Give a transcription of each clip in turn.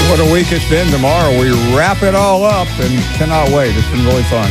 what a week it's been. Tomorrow we wrap it all up and cannot wait. It's been really fun.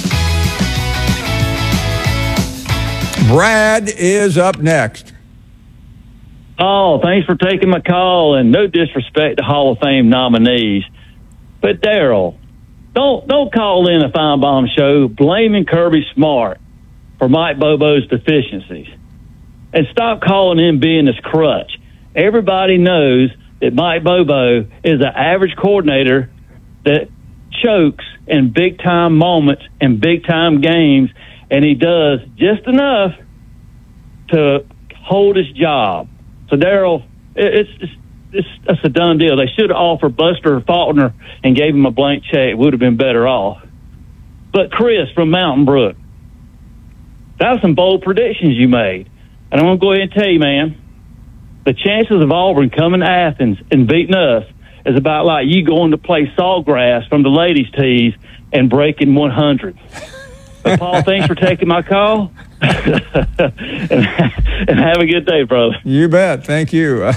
Brad is up next. Oh, thanks for taking my call, and no disrespect to Hall of Fame nominees. But, Daryl, don't call in a Feinbaum show blaming Kirby Smart for Mike Bobo's deficiencies. And stop calling him being his crutch. Everybody knows that Mike Bobo is an average coordinator that chokes in big-time moments and big-time games, and he does just enough to hold his job. So, Daryl, it's a done deal. They should have offered Buster Faulkner and gave him a blank check. It would have been better off. But, Chris from Mountain Brook, that was some bold predictions you made. And I'm going to go ahead and tell you, man, the chances of Auburn coming to Athens and beating us is about like you going to play Sawgrass from the ladies' tees and breaking 100. But Paul, thanks for taking my call. and have a good day, brother. You bet. Thank you.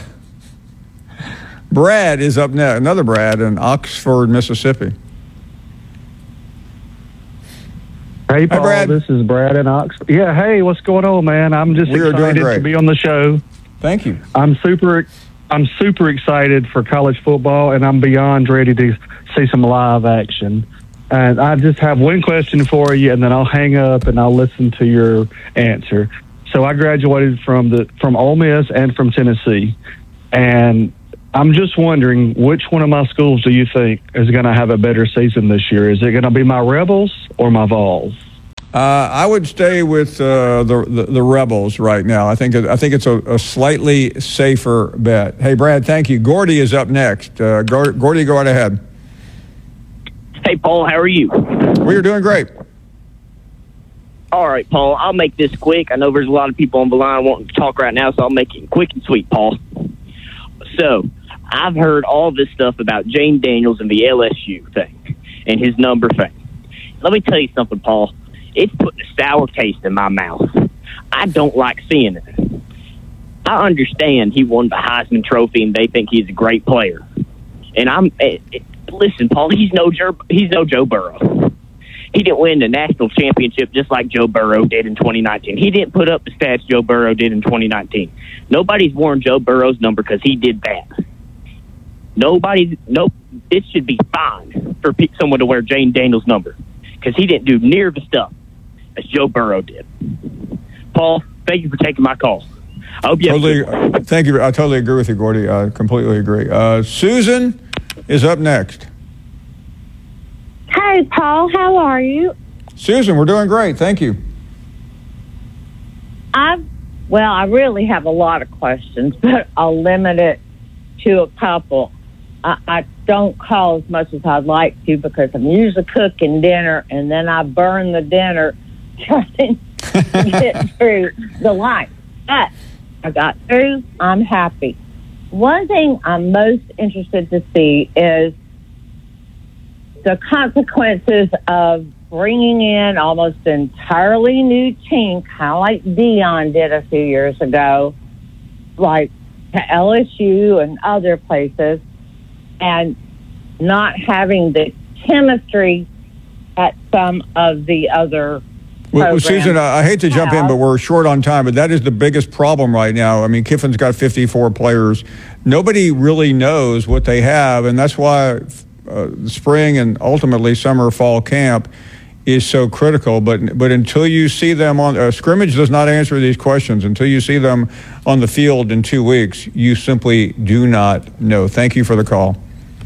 Brad is up next. Another Brad in Oxford, Mississippi. Hey, Paul, Brad. This is Brad in Oxford. Yeah, hey, what's going on, man? I'm just excited to be on the show. Thank you. I'm super excited for college football, and I'm beyond ready to see some live action. And I just have one question for you, and then I'll hang up and I'll listen to your answer. So I graduated from Ole Miss and from Tennessee, and I'm just wondering, which one of my schools do you think is going to have a better season this year? Is it going to be my Rebels or my Vols? I would stay with the Rebels right now. I think it's a slightly safer bet. Hey, Brad, thank you. Gordy is up next. Gordy, go right ahead. Hey, Paul, how are you? We are doing great. All right, Paul, I'll make this quick. I know there's a lot of people on the line wanting to talk right now, so I'll make it quick and sweet, Paul. So, I've heard all this stuff about Jane Daniels and the LSU thing and his number thing. Let me tell you something, Paul. It's putting a sour taste in my mouth. I don't like seeing it. I understand he won the Heisman Trophy and they think he's a great player. And listen, Paul, he's no Joe Burrow. He didn't win the national championship just like Joe Burrow did in 2019. He didn't put up the stats Joe Burrow did in 2019. Nobody's worn Joe Burrow's number because he did that. It should be fine for someone to wear Jane Daniels' number because he didn't do near the stuff as Joe Burrow did. Paul, thank you for taking my call. I hope you thank you. I totally agree with you, Gordy. I completely agree. Susan is up next. Hey, Paul, how are you? Susan, we're doing great. Thank you. I really have a lot of questions, but I'll limit it to a couple. I don't call as much as I'd like to because I'm usually cooking dinner, and then I burn the dinner trying to get through the line. But I got through. I'm happy. One thing I'm most interested to see is the consequences of bringing in almost entirely new team, kind of like Deion did a few years ago, like to LSU and other places, and not having the chemistry at some of the other Well, Susan, I hate to jump in, but we're short on time, but that is the biggest problem right now. I mean, Kiffin's got 54 players. Nobody really knows what they have, and that's why spring and ultimately summer, fall camp is so critical. But until you see them on scrimmage does not answer these questions. Until you see them on the field in 2 weeks, you simply do not know. Thank you for the call.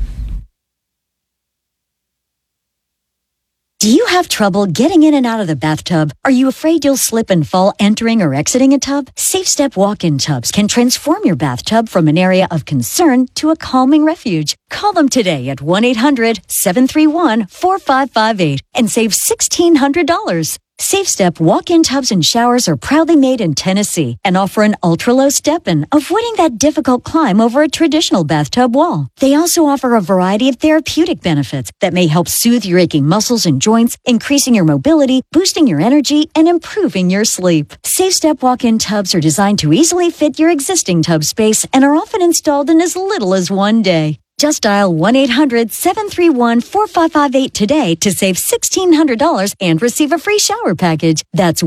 Do you have trouble getting in and out of the bathtub? Are you afraid you'll slip and fall entering or exiting a tub? SafeStep walk-in tubs can transform your bathtub from an area of concern to a calming refuge. Call them today at 1-800-731-4558 and save $1,600. SafeStep walk-in tubs and showers are proudly made in Tennessee and offer an ultra-low step-in, avoiding that difficult climb over a traditional bathtub wall. They also offer a variety of therapeutic benefits that may help soothe your aching muscles and joints, increasing your mobility, boosting your energy, and improving your sleep. SafeStep walk-in tubs are designed to easily fit your existing tub space and are often installed in as little as 1 day. Just dial 1-800-731-4558 today to save $1,600 and receive a free shower package. That's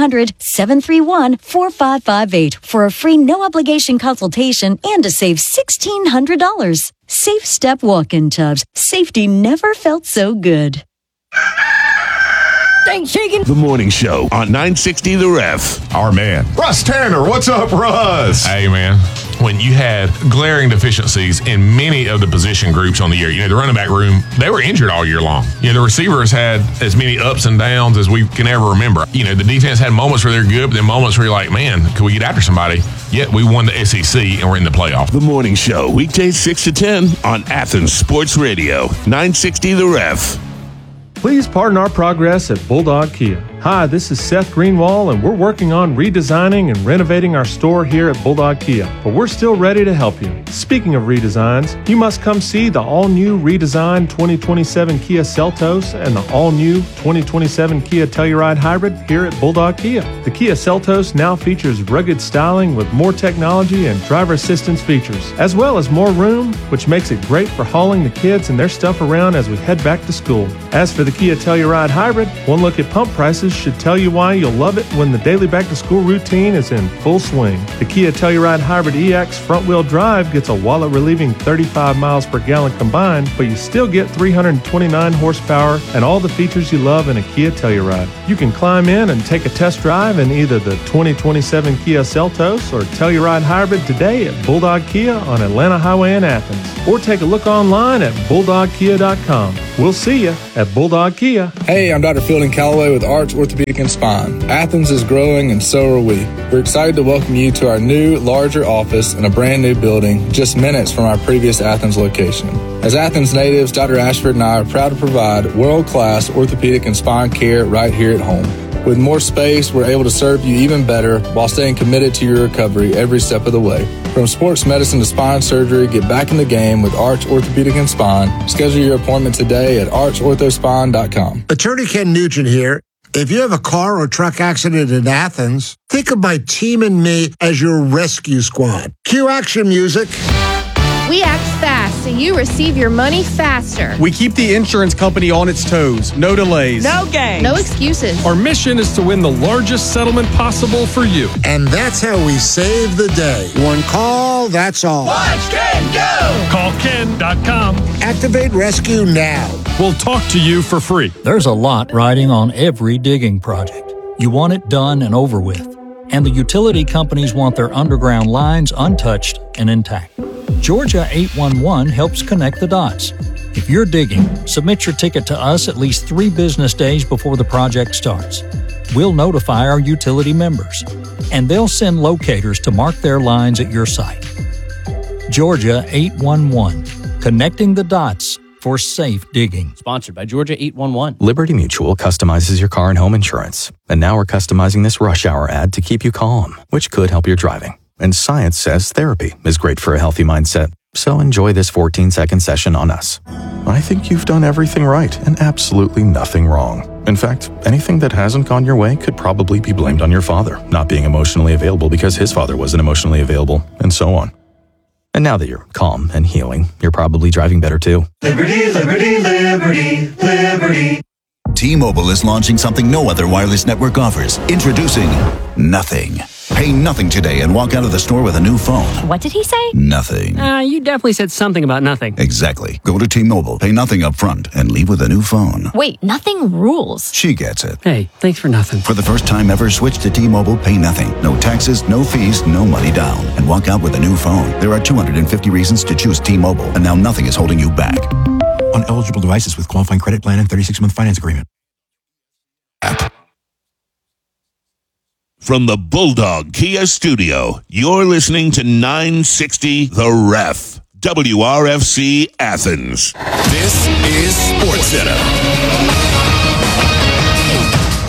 1-800-731-4558 for a free no-obligation consultation and to save $1,600. Safe Step Walk-in Tubs. Safety never felt so good. Thanks, shaking. The morning show on 960 The Ref. Our man, Russ Tanner. What's up, Russ? Hey, man. When you had glaring deficiencies in many of the position groups on the year, the running back room, they were injured all year long. The receivers had as many ups and downs as we can ever remember. The defense had moments where they're good, but then moments where you're like, man, could we get after somebody? Yet we won the SEC and we're in the playoff. The morning show, weekdays 6 to 10 on Athens Sports Radio, 960 The Ref. Please pardon our progress at Bulldog Kia. Hi, this is Seth Greenwall, and we're working on redesigning and renovating our store here at Bulldog Kia, but we're still ready to help you. Speaking of redesigns, you must come see the all-new redesigned 2027 Kia Seltos and the all-new 2027 Kia Telluride Hybrid here at Bulldog Kia. The Kia Seltos now features rugged styling with more technology and driver assistance features, as well as more room, which makes it great for hauling the kids and their stuff around as we head back to school. As for the Kia Telluride Hybrid, one look at pump prices should tell you why you'll love it when the daily back-to-school routine is in full swing. The Kia Telluride Hybrid EX front-wheel drive gets a wallet-relieving 35 miles per gallon combined, but you still get 329 horsepower and all the features you love in a Kia Telluride. You can climb in and take a test drive in either the 2027 Kia Seltos or Telluride Hybrid today at Bulldog Kia on Atlanta Highway in Athens, or take a look online at bulldogkia.com. We'll see you at Bulldog Kia. Hey, I'm Dr. Fielding Calloway with Arch Orthopedic and Spine. Athens is growing and so are we. We're excited to welcome you to our new, larger office in a brand new building just minutes from our previous Athens location. As Athens natives, Dr. Ashford and I are proud to provide world-class orthopedic and spine care right here at home. With more space, we're able to serve you even better while staying committed to your recovery every step of the way. From sports medicine to spine surgery, get back in the game with Arch Orthopedic and Spine. Schedule your appointment today at archorthospine.com. Attorney Ken Nugent here. If you have a car or truck accident in Athens, think of my team and me as your rescue squad. Cue action music. We act fast so you receive your money faster. We keep the insurance company on its toes. No delays. No games. No excuses. Our mission is to win the largest settlement possible for you. And that's how we save the day. One call, that's all. Watch Ken go! Call Ken.com. Activate rescue now. We'll talk to you for free. There's a lot riding on every digging project. You want it done and over with. And the utility companies want their underground lines untouched and intact. Georgia 811 helps connect the dots. If you're digging, submit your ticket to us at least 3 business days before the project starts. We'll notify our utility members, and they'll send locators to mark their lines at your site. Georgia 811, connecting the dots for safe digging. Sponsored by Georgia 811. Liberty Mutual customizes your car and home insurance. And now we're customizing this rush hour ad to keep you calm, which could help your driving. And science says therapy is great for a healthy mindset. So enjoy this 14-second session on us. I think you've done everything right and absolutely nothing wrong. In fact, anything that hasn't gone your way could probably be blamed on your father not being emotionally available because his father wasn't emotionally available, and so on. And now that you're calm and healing, you're probably driving better too. Liberty, liberty, liberty, liberty. T-Mobile is launching something no other wireless network offers. Introducing Nothing. Pay nothing today and walk out of the store with a new phone. What did he say? Nothing. You definitely said something about nothing. Exactly. Go to T-Mobile, pay nothing up front, and leave with a new phone. Wait, nothing rules. She gets it. Hey, thanks for nothing. For the first time ever, switch to T-Mobile, pay nothing. No taxes, no fees, no money down. And walk out with a new phone. There are 250 reasons to choose T-Mobile, and now nothing is holding you back. On eligible devices with qualifying credit plan and 36-month finance agreement. App. From the Bulldog Kia Studio, you're listening to 960 The Ref, WRFC Athens. This is SportsCenter.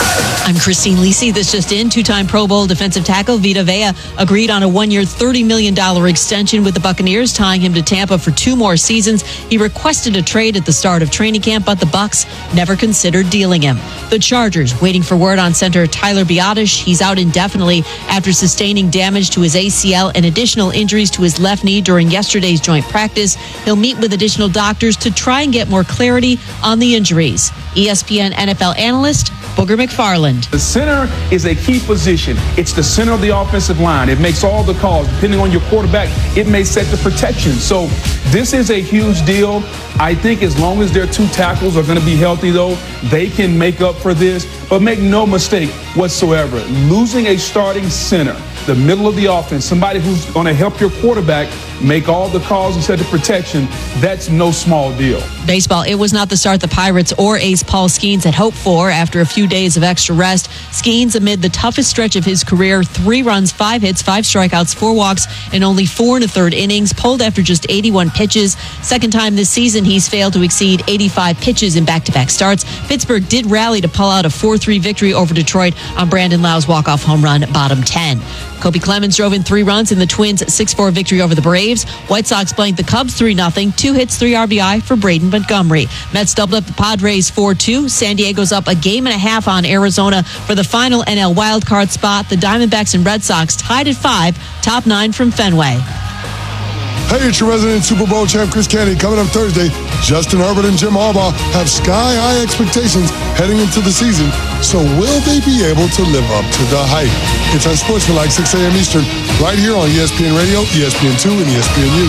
I'm Christine Lisi. This just in, two-time Pro Bowl defensive tackle Vita Vea agreed on a one-year $30 million extension with the Buccaneers, tying him to Tampa for 2 more seasons. He requested a trade at the start of training camp, but the Bucs never considered dealing him. The Chargers waiting for word on center Tyler Biadasz. He's out indefinitely after sustaining damage to his ACL and additional injuries to his left knee during yesterday's joint practice. He'll meet with additional doctors to try and get more clarity on the injuries. ESPN NFL analyst Booger McFarland. The center is a key position. It's the center of the offensive line. It makes all the calls. Depending on your quarterback, it may set the protection. So this is a huge deal. I think as long as their 2 tackles are going to be healthy, though, they can make up for this. But make no mistake whatsoever, losing a starting center, the middle of the offense, somebody who's going to help your quarterback make all the calls and set the protection, that's no small deal. Baseball, it was not the start the Pirates or ace Paul Skeens had hoped for after a few days of extra rest. Skeens, amid the toughest stretch of his career, 3 runs, 5 hits, 5 strikeouts, 4 walks, and only 4 1/3 innings, pulled after just 81 pitches. Second time this season, he's failed to exceed 85 pitches in back-to-back starts. Pittsburgh did rally to pull out a 4-3 victory over Detroit on Brandon Lau's walk-off home run, bottom 10. Kobe Clemens drove in 3 runs in the Twins' 6-4 victory over the Braves. White Sox blanked the Cubs 3-0. 2 hits, 3 RBI for Braden Montgomery. Mets doubled up the Padres 4-2. San Diego's up a game and a half on Arizona for the final NL wildcard spot. The Diamondbacks and Red Sox tied at 5, top 9 from Fenway. Hey, it's your resident Super Bowl champ, Chris Candy. Coming up Thursday, Justin Herbert and Jim Harbaugh have sky-high expectations heading into the season. So will they be able to live up to the hype? It's on Sportsmanlike, 6 a.m. Eastern, right here on ESPN Radio, ESPN2, and ESPNU.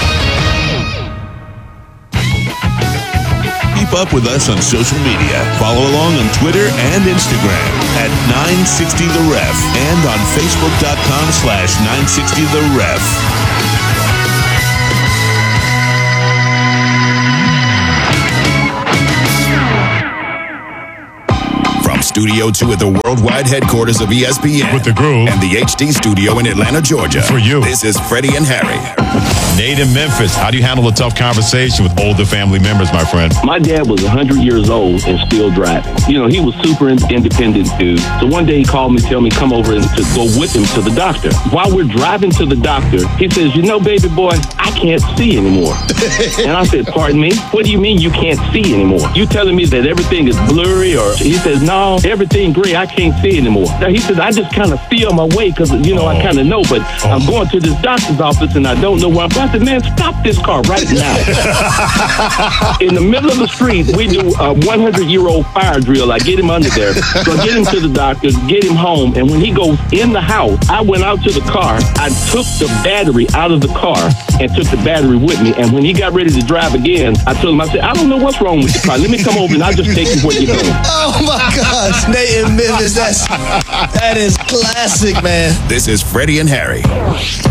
Keep up with us on social media. Follow along on Twitter and Instagram at 960TheRef and on Facebook.com/960TheRef. Studio 2 at the worldwide headquarters of ESPN. With the Groove. And the HD studio in Atlanta, Georgia. For you. This is Freddie and Harry. Nate in Memphis, how do you handle a tough conversation with older family members, my friend? My dad was 100 years old and still driving. You know, he was super independent dude. So one day he called me, tell me come over and to go with him to the doctor. While we're driving to the doctor, he says, you know, baby boy, I can't see anymore. And I said, pardon me? What do you mean you can't see anymore? You telling me that everything is blurry? Or he says, no, everything gray, I can't see anymore. Now, he said, I just kind of feel my way because, you know, I kind of know, but I'm going to this doctor's office and I don't know where I'm going. I said, man, stop this car right now. In the middle of the street, we do a 100-year-old fire drill. I get him under there. So I get him to the doctor, get him home, and when he goes in the house, I went out to the car, I took the battery out of the car and took the battery with me, and when he got ready to drive again, I told him, I said, I don't know what's wrong with the car. Let me come over and I'll just take you where you're going. Oh my gosh, Nate in Memphis, that is classic, man. This is Freddie and Harry.